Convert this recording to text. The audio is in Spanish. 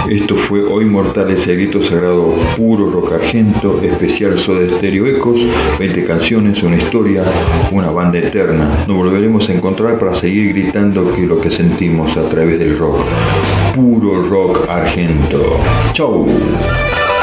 Esto fue Hoy Mortales, el grito sagrado, puro rock argento, especial Soda Stereo Ecos, 20 canciones, una historia, una banda eterna. Nos volveremos a encontrar para seguir gritando que lo que sentimos a través del rock. Puro rock argento. Chau.